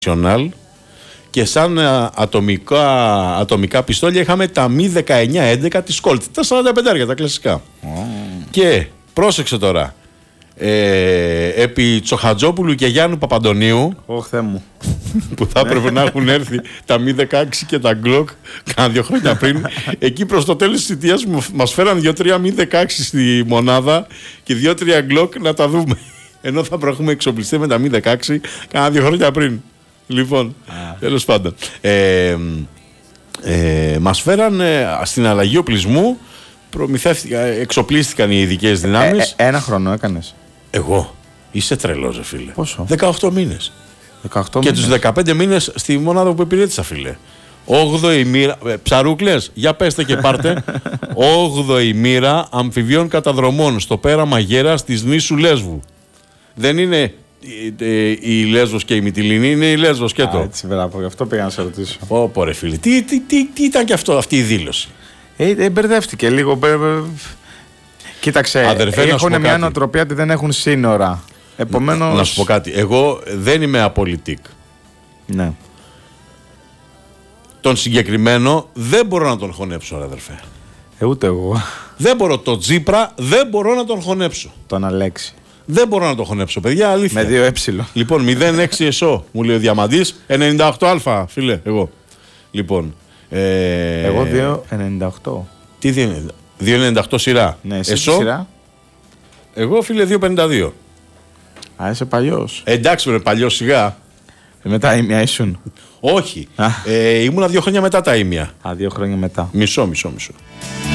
και σαν ατομικά πιστόλια είχαμε τα Mi 19-11 της Colt, τα 45 τα κλασικά. Και πρόσεξε τώρα, επί Τσοχατζόπουλου και Γιάννου Παπαντονίου, Θεέ μου, που θα έπρεπε να έχουν έρθει τα Mi 16 και τα Glock κάνα 2 χρόνια πριν, εκεί προς το τέλος της θητείας μας φέραν 2-3 Mi 16 στη μονάδα και 2-3 Glock να τα δούμε. Ενώ θα έχουμε εξοπλιστεί με τα Mi 16 κάνα 2 χρόνια πριν. Λοιπόν, τέλος πάντων. Μας φέραν στην αλλαγή οπλισμού, εξοπλίστηκαν οι ειδικές δυνάμεις. 1 χρόνο έκανες? Εγώ. Είσαι τρελός, φίλε. Πόσο? 18 μήνες. 18 και μήνες. τους 15 μήνες στη μονάδα που υπηρέτησα, φίλε. 8η μοίρα. Ψαρούκλες, για πέστε και πάρτε. 8η μοίρα αμφιβίων καταδρομών στο πέραμα Γέρας της νήσου Λέσβου. Δεν είναι η Λέσβος και η Μυτιληνή, είναι η Λέσβος και το. Έτσι, μπράβο, γι' αυτό πήγα να σε ρωτήσω. Πω ρε φίλε, τι ήταν και αυτή η δήλωση? Μπερδεύτηκε λίγο. Κοίταξε, Αδερφέ, έχουν μια νοοτροπία ότι δεν έχουν σύνορα. Επομένως... Να σου πω κάτι. Εγώ δεν είμαι απολυτικ. Ναι. Τον συγκεκριμένο δεν μπορώ να τον χωνέψω, αδερφέ. Ούτε εγώ. Δεν μπορώ. Το Τζίπρα δεν μπορώ να τον χωνέψω. Τον Αλέξη. Δεν μπορώ να τον χωνέψω, παιδιά, αλήθεια. Με 2 έψιλο. Λοιπόν, 06 εσώ, μου λέει ο Διαμαντής, 98α, φίλε, εγώ. Λοιπόν. Εγώ 2,98. Τι 2,98 σειρά? Ναι, εσύ σειρά. Εγώ, φίλε, 2,52. Α, είσαι παλιός. Εντάξει, βρε, παλιός, σιγά. Μετά ήμια ήσουν? Όχι. Ήμουνα 2 χρόνια μετά τα ήμια. 2 χρόνια μετά. Μισό.